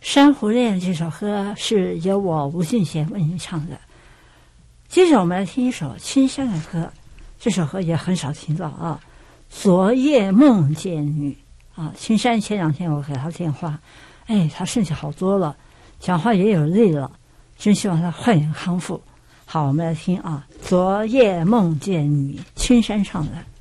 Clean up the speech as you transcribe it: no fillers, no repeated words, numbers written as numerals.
珊瑚恋这首歌是由我吴俊贤为您唱的。接着我们来听一首青山的歌，这首歌也很少听到啊。昨夜梦见你啊，青山前2天我给他电话，他身体好多了，讲话也有力了，真希望他快点康复。好，我们来听啊，昨夜梦见你，青山唱的。